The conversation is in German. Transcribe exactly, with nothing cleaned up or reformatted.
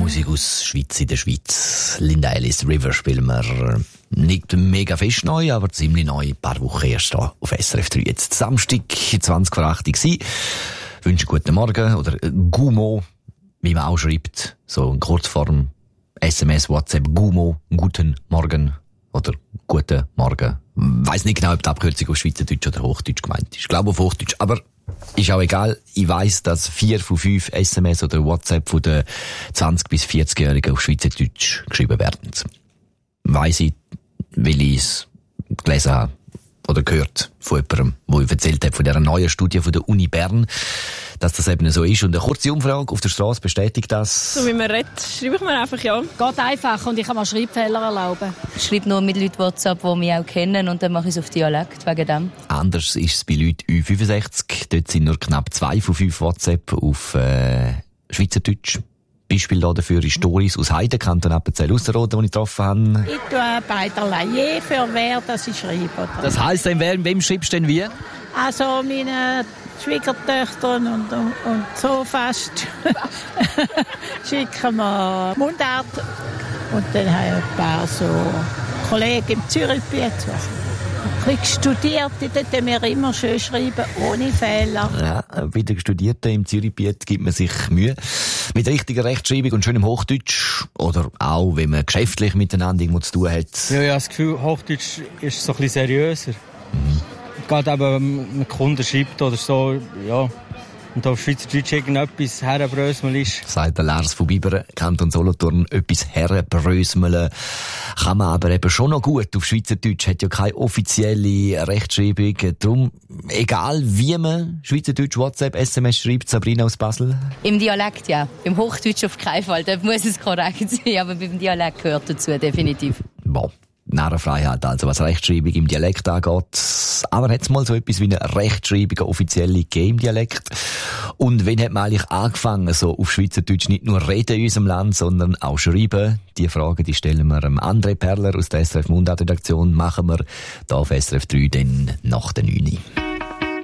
Musik aus Schweiz in der Schweiz. Linda Ellis, River spielen wir nicht mega fest neu, aber ziemlich neu. Ein paar Wochen erst hier auf S R F drei. Jetzt Samstag, zwanzig vor acht Uhr. Wünsche guten Morgen oder Gumo, wie man auch schreibt. So in Kurzform. S M S, WhatsApp, Gumo, guten Morgen oder guten Morgen. Weiss nicht genau, ob die Abkürzung auf Schweizerdeutsch oder Hochdeutsch gemeint ist. Ich glaube auf Hochdeutsch, aber ist auch egal. Ich weiss, dass vier von fünf S M S oder WhatsApp von den zwanzig- bis vierzig-Jährigen auf Schweizerdeutsch geschrieben werden. Weiss ich, weil ich es gelesen habe oder gehört von jemandem, der erzählt hat von dieser neuen Studie von der Uni Bern, dass das eben so ist. Und eine kurze Umfrage auf der Straße bestätigt das. So wie man redet, schreibe ich mir einfach ja. Geht einfach und ich kann mir Schreibfehler erlauben. Ich schreibe nur mit Leuten WhatsApp, die mich auch kennen, und dann mache ich es auf Dialekt, wegen dem. Anders ist es bei Leuten Ü fünfundsechzig. Dort sind nur knapp zwei von fünf WhatsApp auf äh, Schweizerdeutsch. Beispiel dafür ist Doris aus Heiden, Kanton Appenzell-Ausserrhoden, die ich getroffen habe. Ich tue beiderlei, je für wer, dass ich schreibe. Das heisst, wem, wem schreibst du denn wie? Also meine Schwiegertöchter und, und, und so fast schicken wir Mundart. Und dann habe ich ein paar so Kollegen im Zürichbiet. Ich studiert, dort wir immer schön schreiben, ohne Fehler. Ja, bei den Studierten im Zürichbiet gibt man sich Mühe. Mit richtiger Rechtschreibung und schönem Hochdeutsch. Oder auch, wenn man geschäftlich miteinander irgendwo zu tun hat. Ja, ich habe das Gefühl, Hochdeutsch ist so ein bisschen seriöser. Mhm. Gerade eben, wenn man Kunden schreibt oder so, ja. Und auf Schweizerdeutsch irgendetwas herbröseln ist. Sagt der Lars von Biberen, Kanton Solothurn, etwas herbröseln kann man aber eben schon noch gut. Auf Schweizerdeutsch hat ja keine offizielle Rechtschreibung. Darum, egal wie man Schweizerdeutsch, WhatsApp, S M S schreibt, Sabrina aus Basel. Im Dialekt ja. Im Hochdeutsch auf keinen Fall. Da muss es korrekt sein, aber beim Dialekt gehört dazu, definitiv. Boah. Narrenfreiheit, also was Rechtschreibung im Dialekt angeht. Aber hat es mal so etwas wie eine Rechtschreibung, eine offizielle gegeben im Dialekt? Und wann hat man eigentlich angefangen, so auf Schweizerdeutsch nicht nur reden in unserem Land, sondern auch schreiben? Die Frage, die stellen wir André Perler aus der S R F Mundart-Redaktion. Machen wir da auf S R F drei dann nach der neun Uhr.